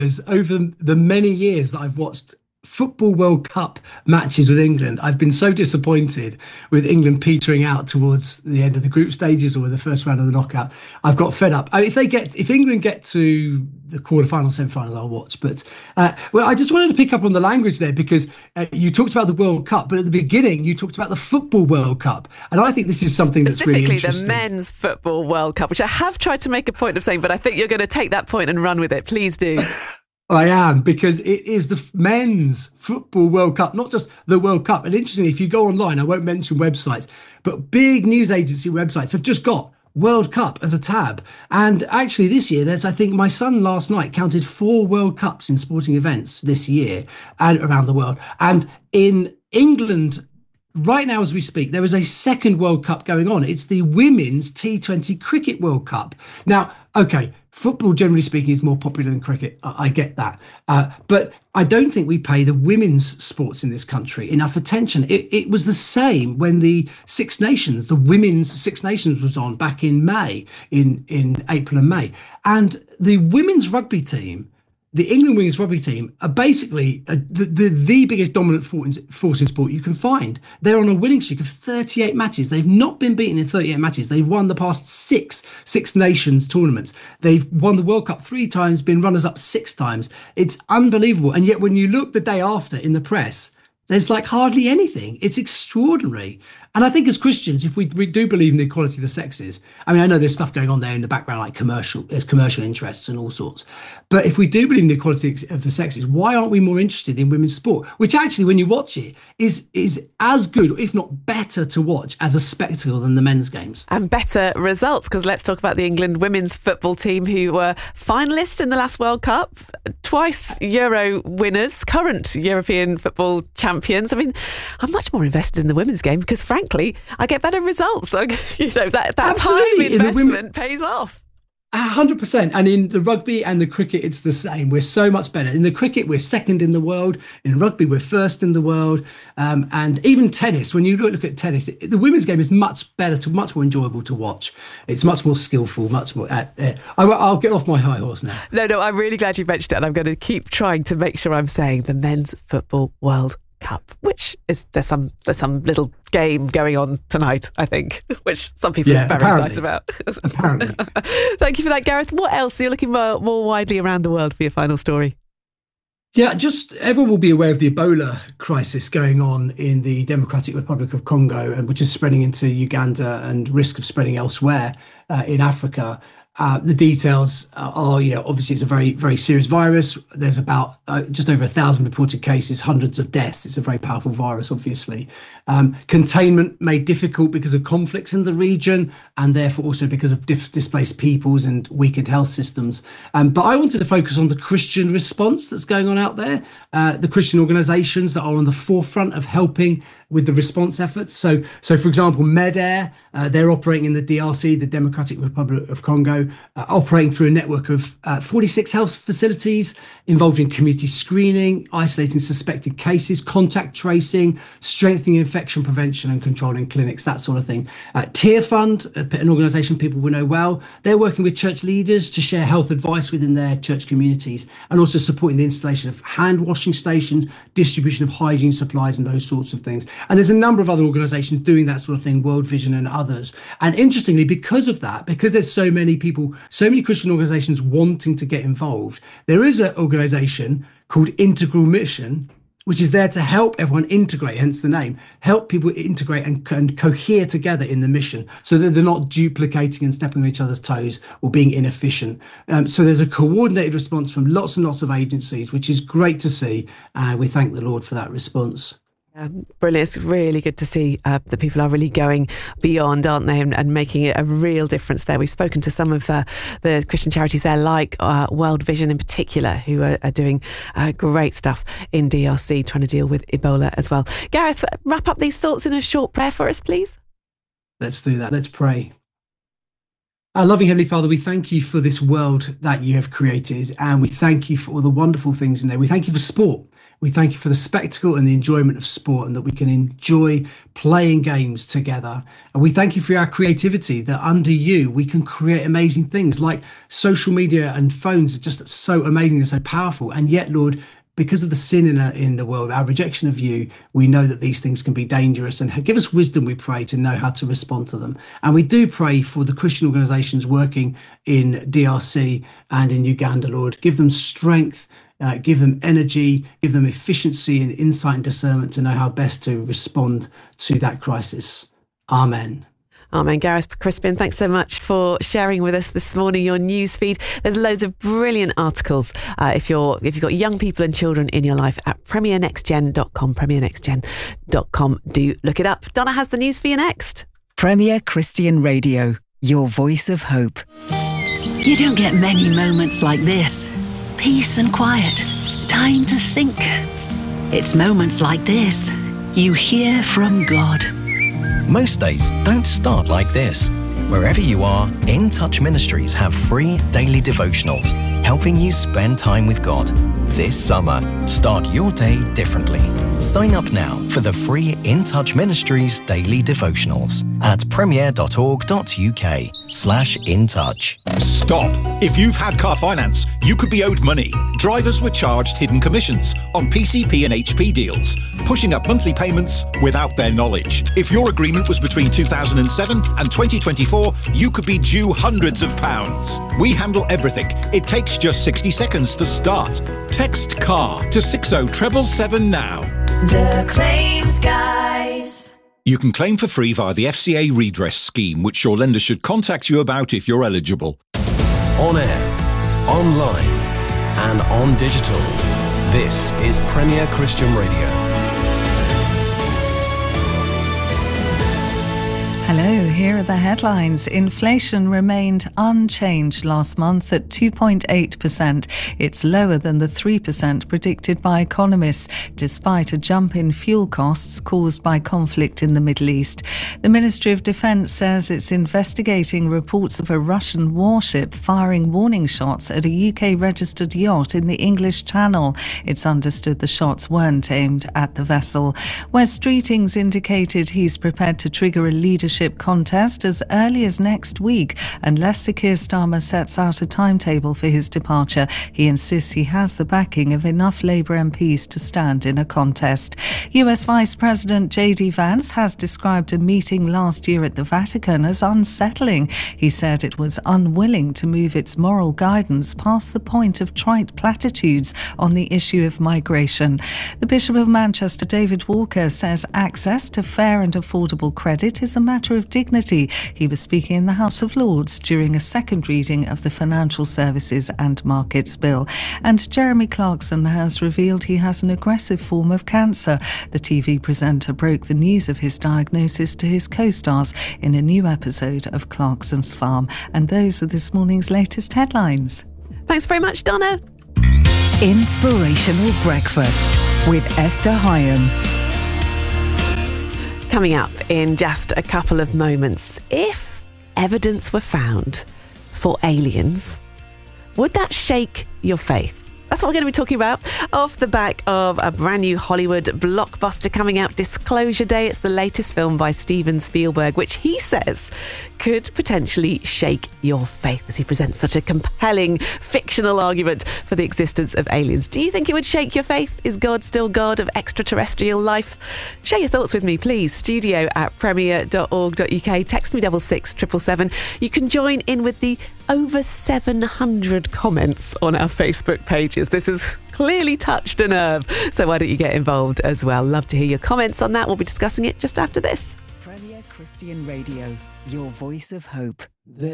over the many years that I've watched Football World Cup matches with England, I've been so disappointed with England petering out towards the end of the group stages or the first round of the knockout. I've got fed up. If England get to the quarterfinals, semi-finals, I'll watch. But well, I just wanted to pick up on the language there because you talked about the World Cup, but at the beginning you talked about the Football World Cup, and I think this is something that's really interesting. Specifically, the Men's Football World Cup, which I have tried to make a point of saying, but I think you're going to take that point and run with it. Please do. I am, because it is the Men's Football World Cup, not just the World Cup. And interestingly, if you go online, I won't mention websites, but big news agency websites have just got World Cup as a tab. And actually this year, I think my son last night counted 4 World Cups in sporting events this year and around the world. And in England, right now, as we speak, there is a second World Cup going on. It's the Women's T20 Cricket World Cup. Now, okay, football, generally speaking, is more popular than cricket. I get that. But I don't think we pay the women's sports in this country enough attention. It was the same when the Six Nations, the Women's Six Nations was on back in May, in April and May. And the women's rugby team, the England women's rugby team, are basically the biggest dominant force in sport you can find. They're on a winning streak of 38 matches. They've not been beaten in 38 matches. They've won the past Six Nations tournaments. They've won the World Cup 3 times, been runners-up 6 times. It's unbelievable. And yet when you look the day after in the press, there's like hardly anything. It's extraordinary. And I think as Christians, if we do believe in the equality of the sexes, I mean, I know there's stuff going on there in the background, like there's commercial interests and all sorts. But if we do believe in the equality of the sexes, why aren't we more interested in women's sport? Which actually, when you watch it, is as good, if not better to watch as a spectacle than the men's games. And better results, because let's talk about the England women's football team, who were finalists in the last World Cup, twice Euro winners, current European football champions. I mean, I'm much more invested in the women's game because, frankly, I get better results. So, that time investment pays off. 100%. And in the rugby and the cricket, it's the same. We're so much better. In the cricket, we're second in the world. In rugby, we're first in the world. And even tennis, when you look at tennis, the women's game is much better, much more enjoyable to watch. It's much more skillful, much more... I'll get off my high horse now. No, I'm really glad you mentioned it. And I'm going to keep trying to make sure I'm saying the Men's Football World Cup, which is there's some little game going on tonight, I think, which some people are very excited about. Apparently. Thank you for that, Gareth. What else? You're looking more widely around the world for your final story. Yeah, just everyone will be aware of the Ebola crisis going on in the Democratic Republic of Congo, and which is spreading into Uganda and risk of spreading elsewhere in Africa. The details are, obviously it's a very, very serious virus. There's about just over 1,000 reported cases, hundreds of deaths. It's a very powerful virus, obviously. Containment made difficult because of conflicts in the region, and therefore also because of displaced peoples and weakened health systems. But I wanted to focus on the Christian response that's going on out there, the Christian organisations that are on the forefront of helping with the response efforts. So for example, MEDAIR, they're operating in the DRC, the Democratic Republic of Congo, operating through a network of 46 health facilities involved in community screening, isolating suspected cases, contact tracing, strengthening infection prevention and controlling clinics, that sort of thing. Tear Fund, an organisation people will know well, they're working with church leaders to share health advice within their church communities, and also supporting the installation of hand washing stations, distribution of hygiene supplies and those sorts of things. And there's a number of other organisations doing that sort of thing, World Vision and others. And interestingly, because of that, because there's so many people, so many Christian organisations wanting to get involved, there is an organisation called Integral Mission, which is there to help everyone integrate, hence the name, help people integrate and cohere together in the mission so that they're not duplicating and stepping on each other's toes or being inefficient. So there's a coordinated response from lots and lots of agencies, which is great to see. We thank the Lord for that response. Brilliant. It's really good to see that people are really going beyond, aren't they, and making it a real difference there. We've spoken to some of the Christian charities there, like World Vision in particular, who are doing great stuff in DRC, trying to deal with Ebola as well. Gareth, wrap up these thoughts in a short prayer for us, please. Let's do that. Let's pray. Our loving Heavenly Father, we thank you for this world that you have created, and we thank you for all the wonderful things in there. We thank you for sport. We thank you for the spectacle and the enjoyment of sport, and that we can enjoy playing games together. And we thank you for our creativity, that under you we can create amazing things, like social media and phones are just so amazing and so powerful. And yet, Lord, because of the sin in the world, our rejection of you, we know that these things can be dangerous, and give us wisdom, we pray, to know how to respond to them. And we do pray for the Christian organizations working in DRC and in Uganda, Lord. Give them strength, give them energy, give them efficiency and insight and discernment to know how best to respond to that crisis. Amen. Amen. Gareth Crispin, thanks so much for sharing with us this morning your news feed. There's loads of brilliant articles if you've got young people and children in your life at premiernextgen.com, premiernextgen.com. Do look it up. Donna has the news for you next. Premier Christian Radio, your voice of hope. You don't get many moments like this. Peace and quiet. Time to think. It's moments like this you hear from God. Most days don't start like this. Wherever you are, In Touch Ministries have free daily devotionals, helping you spend time with God. This summer, start your day differently. Sign up now for the free In Touch Ministries daily devotionals at premier.org.uk/intouch. Stop! If you've had car finance, you could be owed money. Drivers were charged hidden commissions on PCP and HP deals, pushing up monthly payments without their knowledge. If your agreement was between 2007 and 2024, you could be due hundreds of pounds. We handle everything. It takes just 60 seconds to start. Text CAR to 60777 now. The Claims Guys. You can claim for free via the FCA redress scheme, which your lender should contact you about if you're eligible. On air, online, and on digital. This is Premier Christian Radio. Hello, here are the headlines. Inflation remained unchanged last month at 2.8%. It's lower than the 3% predicted by economists, despite a jump in fuel costs caused by conflict in the Middle East. The Ministry of Defence says it's investigating reports of a Russian warship firing warning shots at a UK-registered yacht in the English Channel. It's understood the shots weren't aimed at the vessel. Wes Streetings indicated he's prepared to trigger a leadership contest as early as next week unless Sir Keir Starmer sets out a timetable for his departure. He insists he has the backing of enough Labour MPs to stand in a contest. US Vice President J.D. Vance has described a meeting last year at the Vatican as unsettling. He said it was unwilling to move its moral guidance past the point of trite platitudes on the issue of migration. The Bishop of Manchester, David Walker, says access to fair and affordable credit is a matter of dignity. He was speaking in the House of Lords during a second reading of the Financial Services and Markets Bill. And Jeremy Clarkson has revealed he has an aggressive form of cancer. The TV presenter broke the news of his diagnosis to his co-stars in a new episode of Clarkson's Farm. And those are this morning's latest headlines. Thanks very much, Donna. Inspirational Breakfast with Esther Hyam. Coming up in just a couple of moments, if evidence were found for aliens, would that shake your faith? That's what we're going to be talking about off the back of a brand new Hollywood blockbuster coming out, Disclosure Day. It's the latest film by Steven Spielberg, which he says could potentially shake your faith as he presents such a compelling fictional argument for the existence of aliens. Do you think it would shake your faith? Is God still God of extraterrestrial life? Share your thoughts with me, please. studio@premier.org.uk. Text me 66777. You can join in with the over 700 comments on our Facebook pages. This has clearly touched a nerve, so why don't you get involved as well? Love to hear your comments on that. We'll be discussing it just after this. Premier Christian Radio, your voice of hope.